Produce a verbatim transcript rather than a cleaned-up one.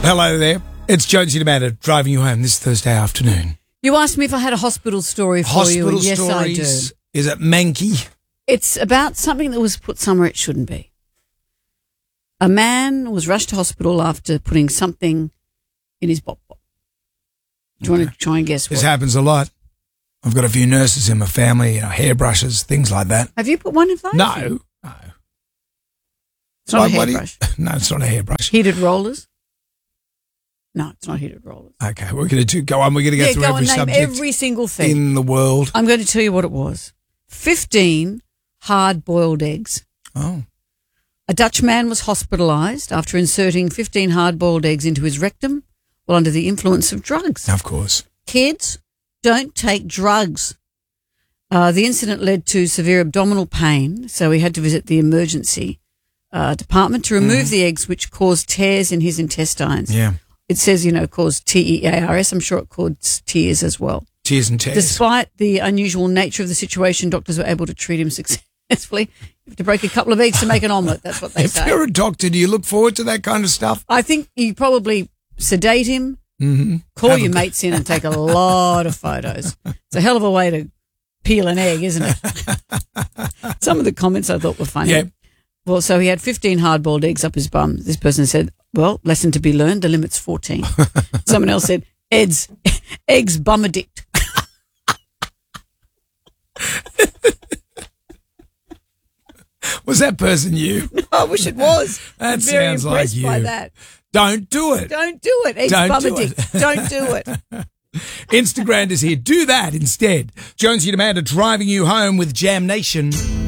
Hello there. It's Jonesy Demanda driving you home this Thursday afternoon. You asked me if I had a hospital story for Hospital you, and yes, stories. I do. Is it manky? It's about something that was put somewhere it shouldn't be. A man was rushed to hospital after putting something in his bop bop. Do you okay. want to try and guess what? This happens a lot. I've got a few nurses in my family, you know, hairbrushes, things like that. Have you put one in place? No. No. It's not a hairbrush. No, it's not a hairbrush. Heated rollers? No, it's not heated rollers. Okay, we're going to go on. We're going to go yeah, through go every and name subject every single thing in the world. I'm going to tell you what it was. Fifteen hard-boiled eggs. Oh. A Dutch man was hospitalised after inserting fifteen hard-boiled eggs into his rectum while under the influence of drugs. Of course. Kids, don't take drugs. Uh, the incident led to severe abdominal pain, so he had to visit the emergency uh, department to remove mm. the eggs, which caused tears in his intestines. Yeah. It says, you know, caused T E A R S. I'm sure it caused tears as well. Tears and tears. Despite the unusual nature of the situation, doctors were able to treat him successfully. You have to break a couple of eggs to make an omelette. That's what they if say. If you're a doctor, do you look forward to that kind of stuff? I think you probably sedate him, mm-hmm. call Have your a... mates in and take a lot of photos. It's a hell of a way to peel an egg, isn't it? Some of the comments I thought were funny. Yeah. Well, so he had fifteen hard-boiled eggs up his bum. This person said, well, lesson to be learned, the limit's fourteen. Someone else said, eggs, eggs bum addict. Was that person you? No, I wish it was. That I'm very sounds impressed like you. by that. Don't do it. Don't do it. Eggs Don't bum do addict. it. Don't do it. Instagram is here. Do that instead. Jonesy and Amanda driving you home with Jam Nation.